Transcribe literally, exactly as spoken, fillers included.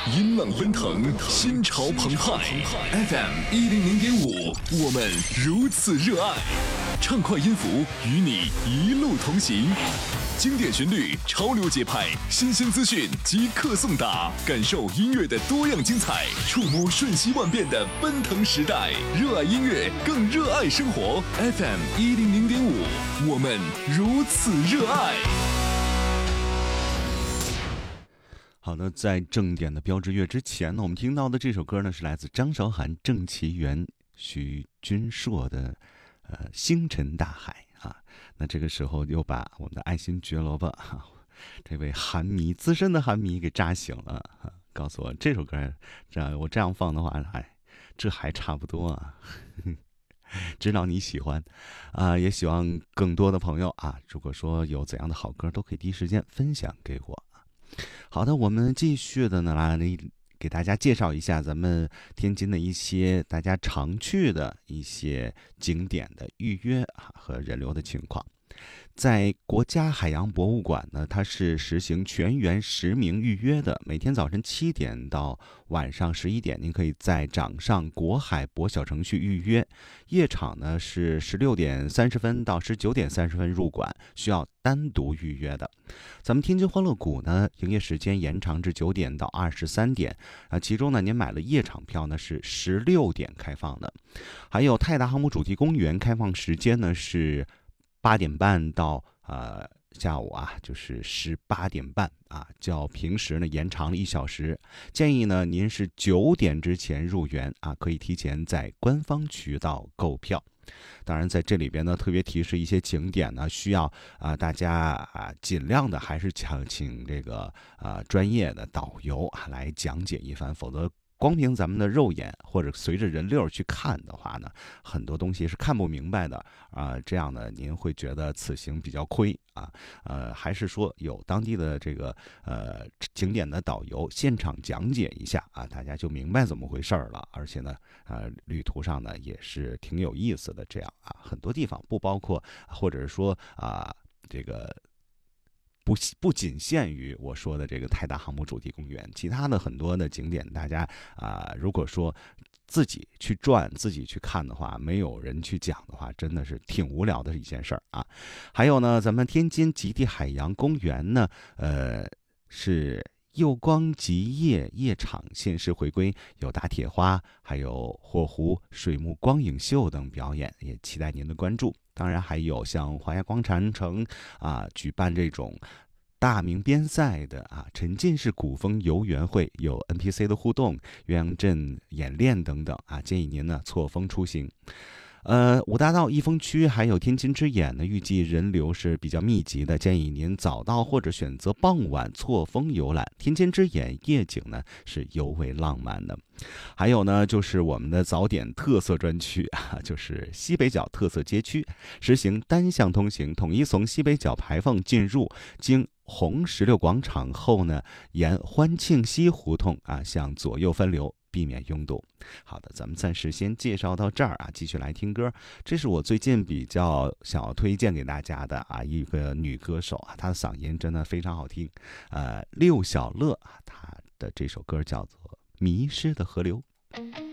音浪奔腾，心潮澎湃。F M 一零零点五，我们如此热爱。畅快音符与你一路同行，经典旋律、潮流节拍、新鲜资讯即刻送达，感受音乐的多样精彩，触摸瞬息万变的奔腾时代。热爱音乐，更热爱生活。F M 一零零点五，我们如此热爱。 好的，在正点的标志乐之前呢，我们听到的这首歌呢是来自张韶涵、郑其元、许君硕的呃《星辰大海》啊。那这个时候又把我们的爱新觉罗卜、啊、这位韩迷资深的韩迷给扎醒了、啊、告诉我这首歌这样我这样放的话，哎，这还差不多啊。知道你喜欢啊，也希望更多的朋友啊，如果说有怎样的好歌，都可以第一时间分享给我。好的，我们继续的呢来给大家介绍一下咱们天津的一些大家常去的一些景点的预约啊和人流的情况。在国家海洋博物馆呢，它是实行全员实名预约的，每天早晨七点到晚上十一点，您可以在掌上国海博小程序预约。夜场呢是十六点三十分到十九点三十分入馆，需要单独预约的。咱们天津欢乐谷呢，营业时间延长至九点到二十三点啊，其中呢，您买了夜场票呢是十六点开放的。还有泰达航母主题公园开放时间呢是八点半到呃下午啊，就是十八点半啊，较平时呢延长了一小时。建议呢您是九点之前入园啊，可以提前在官方渠道购票。当然在这里边呢，特别提示一些景点呢，需要啊、呃、大家啊尽量的还是请请这个啊、呃、专业的导游啊来讲解一番，否则光凭咱们的肉眼或者随着人流去看的话呢，很多东西是看不明白的啊、呃。这样呢，您会觉得此行比较亏啊。呃，还是说有当地的这个呃景点的导游现场讲解一下啊，大家就明白怎么回事了。而且呢，呃，旅途上呢也是挺有意思的。这样啊，很多地方不包括，或者是说啊、呃、这个。不不仅限于我说的这个泰达航母主题公园，其他的很多的景点，大家啊、呃，如果说自己去转、自己去看的话，没有人去讲的话，真的是挺无聊的一件事儿啊。还有呢，咱们天津极地海洋公园呢，呃，是夜光极夜夜场限时回归，有打铁花，还有火狐、水幕光影秀等表演，也期待您的关注。当然还有像华夏广场城啊举办这种大明边赛的啊沉浸式古风游园会，有 N P C 的互动、鸳鸯阵演练等等啊，建议您呢错峰出行。呃，五大道、益丰区还有天津之眼呢，预计人流是比较密集的，建议您早到或者选择傍晚错峰游览。天津之眼夜景呢是尤为浪漫的。还有呢，就是我们的早点特色专区啊，就是西北角特色街区，实行单向通行，统一从西北角排放进入，经红石榴广场后呢，沿欢庆西胡同啊向左右分流，避免拥堵。好的，咱们暂时先介绍到这儿啊，继续来听歌。这是我最近比较想要推荐给大家的啊，一个女歌手啊，她的嗓音真的非常好听。呃，六小乐啊，她的这首歌叫做《迷失的河流》。